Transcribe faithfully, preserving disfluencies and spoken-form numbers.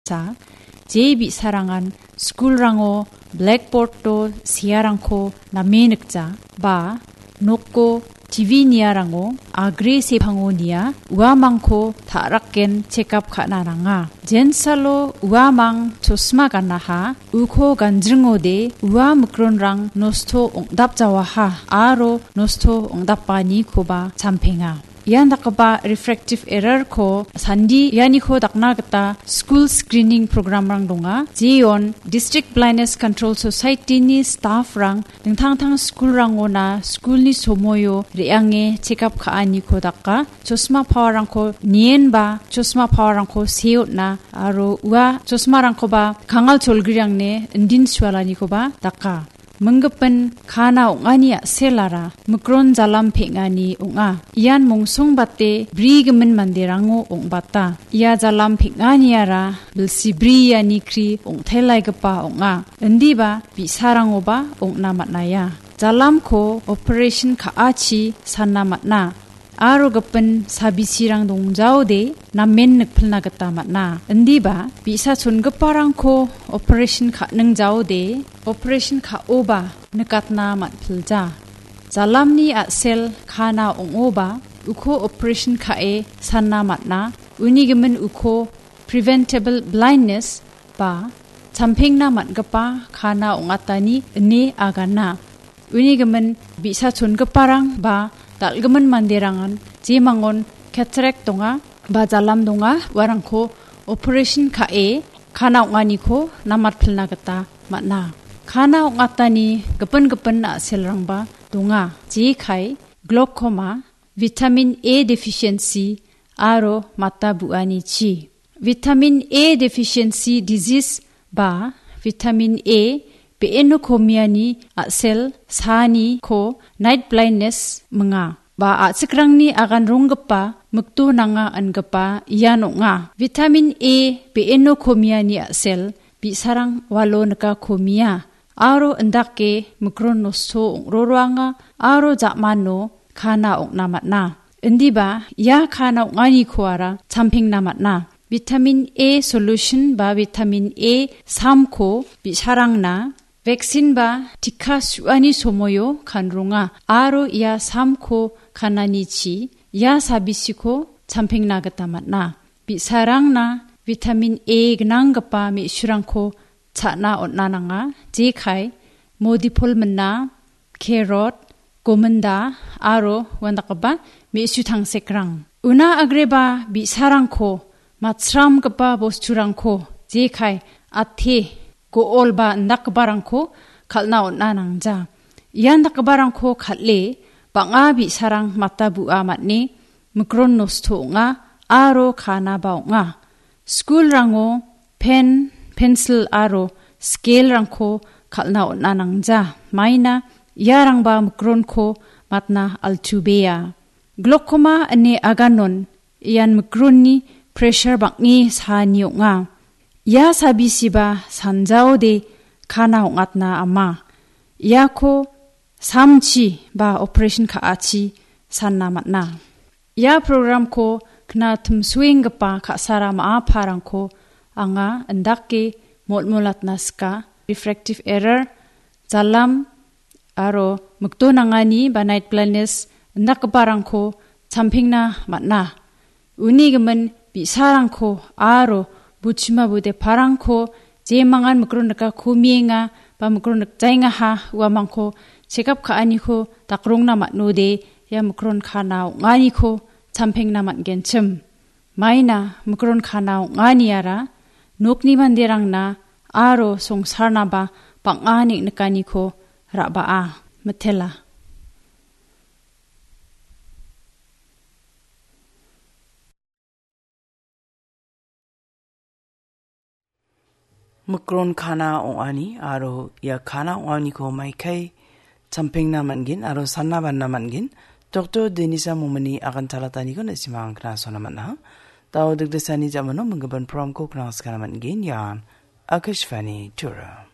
자, 제비 사랑한 스쿨랑오 블랙보드도 시아랑코 나메늑자 바 녹고 티비니아랑오 아그레세 방오니아 우아망코 타락겐 체크업 카나랑아 젠살로 우아망 조스마 간나하 우코 간증오데 우아무크론랑 노스토 옹답자와하 아로 노스토 옹답바니 코바 잠팽아 Yan dakaba refractive error ko sandi yani ko dakna kata school screening program rang donga jion district blindness control society ni staff rang dingthang thang school rang ona school ni somoyo reange check up kha ani ko dakka chosma power rang ko nien ba chosma power rang ko seot na aro wa chosma rang ko ba kangal cholgriang ne indin swalani ko ba dakka Menggepen kana ongania selara mukron jalam phengani onga ian mongsong bate brigemen manderango ongbata ia jalam phenganiara bilsi briani kri ongthelai gapa onga endiba bisarangoba ongna matnaya jalam ko operation khaachi sanna matna aro gapen sabisirang dongjaude namen nikphlna gata matna endiba bisa chongaparang ko operation kha ningjaude operation kha oba nikatna matphilja jalamni a sel khana ongoba uko operation kha e sanna matna unigemen uko preventable blindness ba champengna matgapa khana ongatani ne agana unigemen bisa chongaparang ba dalgemen manderangan jemangon cataract donga bajalam donga warangko operation kha e khana ongani ko namat philna gata matna khana ongatani gapan gapan na selrangba donga je khai glaucoma vitamin A deficiency aro mata buani chi vitamin A deficiency disease ba vitamin A Peenokhomiani asel sani ko night blindness mga ba atsikrangni agan ronggapa muktu nanga angapa iano nga vitamin A peenokhomiani asel bisarang walo naka khomia aro andake mukronoso rorwanga aro jamano khana oknamatna indiba ya khana ngani khoara champingnamatna vitamin A solution ba vitamin A samko bisarangna Vaksin ba tika suani somoyo kanrunga aro ya samko kananichi ya sabisiko champengna gatamatna bisarangna vitamin A gnanggapa mi surangko chana onnananga jekai modipol menna carrot gomenda aro wandakaba mi sutang sekrang una agreba bisarangko matsram gapa bosturangko jekai athe ko olba nakbarangko khalna onna nangja yan nakbarangko khalle banga bi sarang matabu amatni mukron nosto nga aro khana ba nga school rango pen pencil aro scale rangko khalna onna nangja maina yarang ba mukron ko matna altubea glaucoma ane aganon yan mukronni pressure bakni sani nga Ya sabisiba sanjaode kana ongatna ama yako samchi ba operation khaachi sanna matna ya program ko kna thumsuing gapa khasara ma pharang ko anga andake molmolatna ska refractive error jalam aro mukto nangani ba night blindness ndak parang ko champingna matna unigemen bisarang ko aro buchima bude parangko jemangan mukronaka khumienga ba mukronak jainga ha wa mangko chekap kha ani ko takrongna matnode ya mukron khana ngani ko champengna matgenchim maina mukron khana ngani ara nokni manderangna aro songsarna ba pangani nakani ko raba a mathela Mukron khana ongani aro ya khana ongani ko mai kai champengna mangin aro sanna banna mangin Doctor Denisa Mumani akan talatani ko nasimang kna sonamana tao dagdasani jamano manggaban prom ko kna skana mangin yan Akashvani Tura